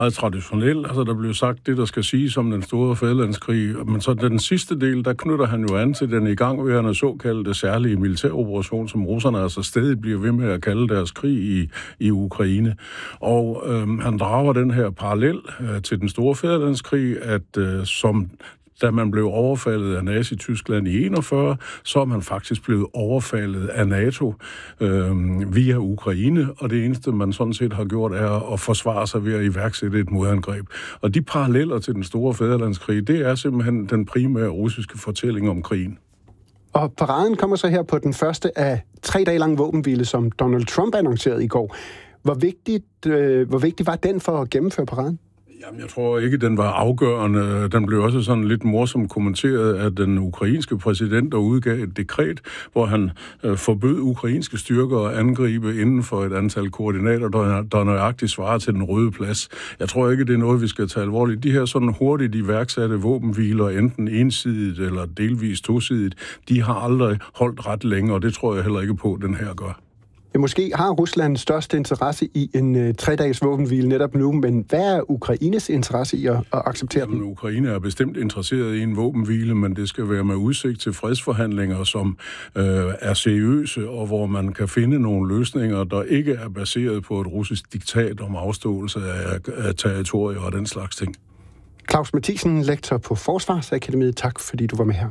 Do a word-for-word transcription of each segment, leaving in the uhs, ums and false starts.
meget traditionel. Altså, der blev sagt det, der skal siges om den store fædrelandskrig. Men så den sidste del, der knytter han jo an til den igangværende såkaldte særlige militæroperation, som russerne altså stadig bliver ved med at kalde deres krig i, i Ukraine. Og øhm, han drager den her parallel øh, til den store fædrelandskrig, at øh, som da man blev overfaldet af Nazi-Tyskland i enogfyrre, så er man faktisk blevet overfaldet af NATO øh, via Ukraine, og det eneste, man sådan set har gjort, er at forsvare sig ved at iværksætte et modangreb. Og de paralleller til den store fædrelandskrig, det er simpelthen den primære russiske fortælling om krigen. Og paraden kommer så her på den første af tre dage lang våbenhvile, som Donald Trump annoncerede i går. Hvor vigtigt, øh, hvor vigtigt var den for at gennemføre paraden? Jamen, jeg tror ikke, den var afgørende. Den blev også sådan lidt morsomt kommenteret af den ukrainske præsident, der udgav et dekret, hvor han øh, forbød ukrainske styrker at angribe inden for et antal koordinater, der, der nøjagtigt svarer til den røde plads. Jeg tror ikke, det er noget, vi skal tage alvorligt. De her sådan hurtigt iværksatte våbenhviler, enten ensidigt eller delvis tosidigt, de har aldrig holdt ret længe, og det tror jeg heller ikke på, den her gør. Ja, måske har Rusland største interesse i en uh, tre-dages våbenhvile netop nu, men hvad er Ukraines interesse i at, at acceptere den? Jamen, Ukraine er bestemt interesseret i en våbenhvile, men det skal være med udsigt til fredsforhandlinger, som øh, er seriøse, og hvor man kan finde nogle løsninger, der ikke er baseret på et russisk diktat om afståelse af, af territorier og den slags ting. Claus Mathisen, lektor på Forsvarsakademiet. Tak, fordi du var med her.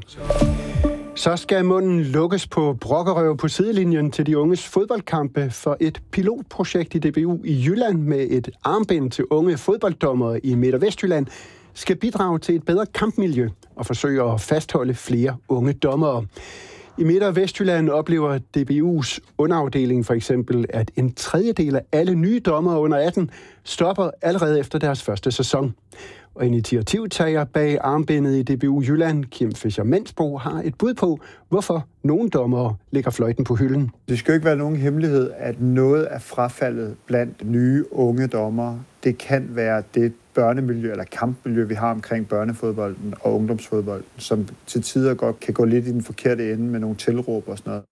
Så skal munden lukkes på brokkerøv på sidelinjen til de unges fodboldkampe, for et pilotprojekt i D B U i Jylland med et armbind til unge fodbolddommere i Midt- og Vestjylland skal bidrage til et bedre kampmiljø og forsøge at fastholde flere unge dommere. I Midt- og Vestjylland oplever D B U's underafdeling for eksempel, at en tredjedel af alle nye dommere under atten stopper allerede efter deres første sæson. Og initiativtager bag armbindet i D B U Jylland, Kim Fischer-Mensbo, har et bud på, hvorfor nogle dommere lægger fløjten på hylden. Det skal jo ikke være nogen hemmelighed, at noget af frafaldet blandt nye unge dommere, det kan være det børnemiljø eller kampmiljø, vi har omkring børnefodbolden og ungdomsfodbolden, som til tider godt kan gå lidt i den forkerte ende med nogle tilråb og sådan noget.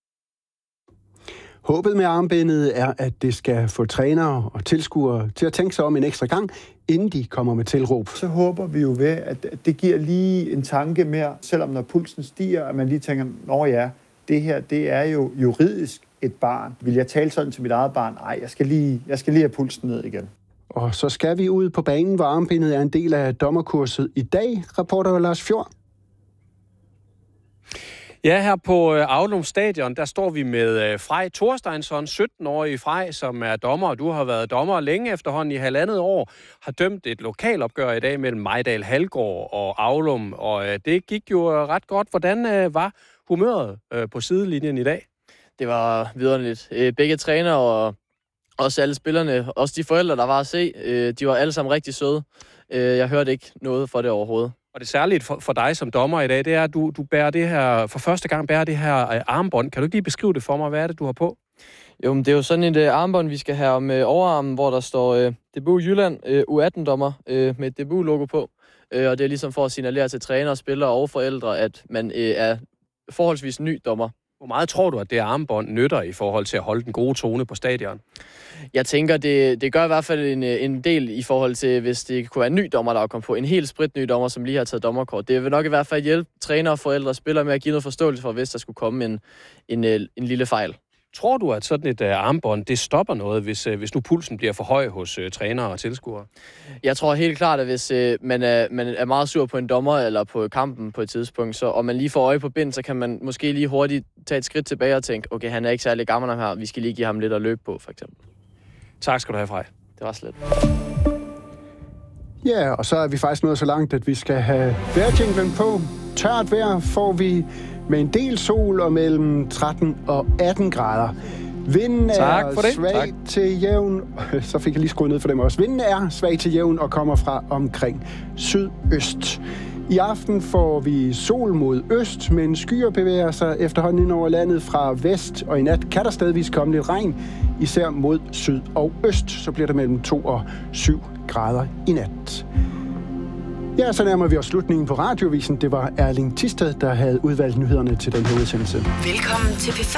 Håbet med armbindet er, at det skal få trænere og tilskuere til at tænke sig om en ekstra gang, inden de kommer med tilråb. Så håber vi jo ved, at det giver lige en tanke mere, selvom når pulsen stiger, at man lige tænker, nå ja, det her, det er jo juridisk et barn. Vil jeg tale sådan til mit eget barn? Nej, jeg skal lige, jeg skal lige have pulsen ned igen. Og så skal vi ud på banen, hvor armbindet er en del af dommerkurset i dag. Reporter Lars Fjord. Ja, her på Aulum Stadion, der står vi med Frej Thorsteinsson, sytten-årige Frej, som er dommer, og du har været dommer længe efterhånden i halvandet år, har dømt et lokalopgør i dag mellem Mejdal Halgård og Aulum, og det gik jo ret godt. Hvordan var humøret på sidelinjen i dag? Det var vidunderligt. Begge trænere og også alle spillerne, også de forældre, der var at se, de var alle sammen rigtig søde. Jeg hørte ikke noget for det overhovedet. Og det særligt for, for dig som dommer i dag, det er, at du, du bærer det her, for første gang bærer det her øh, armbånd. Kan du ikke lige beskrive det for mig? Hvad er det, du har på? Jo, men det er jo sådan et øh, armbånd, vi skal have om øh, overarmen, hvor der står øh, D B U Jylland øh, U atten-dommer øh, med et D B U-logo på. Øh, og det er ligesom for at signalere til trænere, spillere og forældre, at man øh, er forholdsvis ny dommer. Hvor meget tror du, at det armbånd nytter i forhold til at holde den gode tone på stadion? Jeg tænker, det, det gør i hvert fald en, en del i forhold til, hvis det kunne være en ny dommer, der kom på. En helt spritny dommer, som lige har taget dommerkort. Det vil nok i hvert fald hjælpe trænere, forældre og spillere med at give noget forståelse for, hvis der skulle komme en, en, en lille fejl. Tror du, at sådan et uh, armbånd, det stopper noget, hvis, uh, hvis nu pulsen bliver for høj hos uh, trænere og tilskuere? Jeg tror helt klart, at hvis uh, man, er, man er meget sur på en dommer eller på kampen på et tidspunkt, så, og man lige får øje på bind, så kan man måske lige hurtigt tage et skridt tilbage og tænke, okay, han er ikke særlig gammel her, vi skal lige give ham lidt at løbe på, for eksempel. Tak skal du have, Frej. Det var slet. Ja, og så er vi faktisk nået så langt, at vi skal have vejrjinglen på. Tørt vejr får vi med en del sol og mellem tretten og atten grader. Vinden er svag tak. til jævn. Så fik jeg lige skruet ned for dem også. Vinden er svag til jævn og kommer fra omkring sydøst. I aften får vi sol mod øst, men skyer bevæger sig efterhånden ind over landet fra vest, og i nat kan der stadigvis komme lidt regn, især mod syd og øst. Så bliver der mellem to og syv grader i nat. Ja, så nærmer vi os slutningen på radiovisen. Det var Erling Thisted, der havde udvalgt nyhederne til den her udsendelse. Velkommen til P fem.